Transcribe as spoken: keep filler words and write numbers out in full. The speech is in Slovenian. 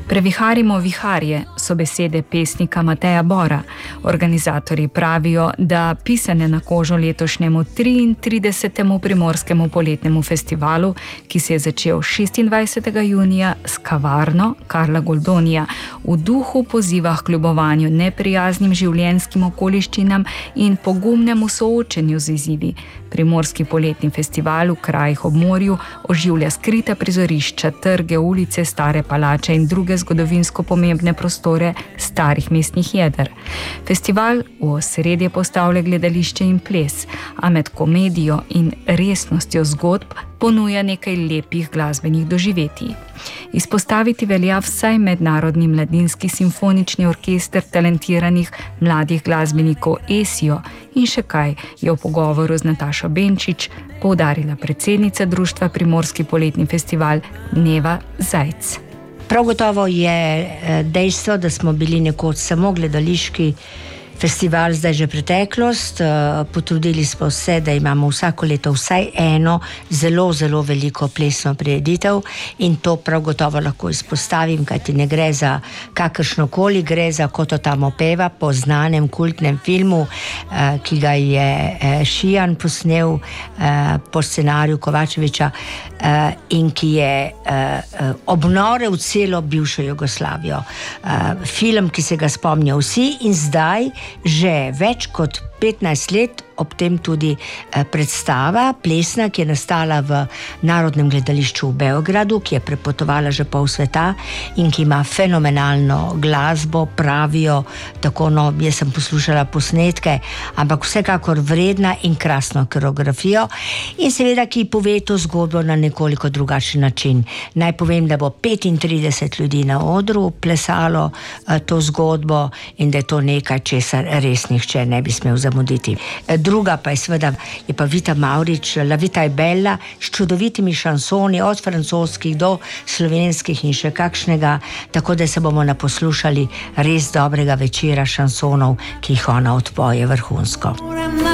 Previharimo viharje so besede pesnika Mateja Bora. Organizatorji pravijo, da pisane na kožo letošnjemu triintridesetemu primorskemu poletnemu festivalu, ki se je začel šestindvajsetega junija s kavarno Karla Goldonija, v duhu poziva k ljubovanju neprijaznim življenjskim okoliščinam in pogumnemu soočenju z izzivi. Primorski poletni festival v krajih ob morju oživlja skrita prizorišča, trge, ulice, stare palače in druge zgodovinsko pomembne prostore starih mestnih jeder. Festival v osredje postavlja gledališče in ples, a med komedijo in resnostjo zgodb ponuja nekaj lepih glasbenih doživetij. Izpostaviti velja vsaj Mednarodni mladinski simfonični orkester talentiranih mladih glasbenikov Esio in še kaj, je v pogovoru z Natašo Benčič poudarila predsednica društva Primorski poletni festival Neva Zajc. Prav gotovo je dejstvo, da smo bili nekoč samo gledališki festival, zdaj že preteklost. Potrudili smo se, da imamo vsako leto vsaj eno zelo, zelo veliko plesno prireditev in to prav gotovo lahko izpostavim, kajti ne gre za kakršnokoli, gre za Ko to tamo peva, po znanem kultnem filmu, ki ga je Šijan posnel po scenariju Kovačeviča in ki je obnorel celo bivšo Jugoslavijo. Film, ki se ga spomnijo vsi in zdaj že več kot petnajst let, ob tem tudi predstava plesna, ki je nastala v Narodnem gledališču v Beogradu, ki je prepotovala že pol sveta in ki ima fenomenalno glasbo, pravijo, tako no, jaz sem poslušala posnetke, ampak vsekakor vredna in krasno koreografijo in seveda, ki pove to zgodbo na nekoliko drugačen način. Naj povem, da bo petintrideset ljudi na odru plesalo to zgodbo in da je to nekaj, česar res nihče ne bi smel zamuditi. Druga pa je seveda je pa Vita Mavrič, La Vita je bella, s čudovitimi šansoni, od francoskih do slovenskih in še kakšnega, tako da se bomo naposlušali res dobrega večera šansonov, ki jih ona odpoje vrhunsko.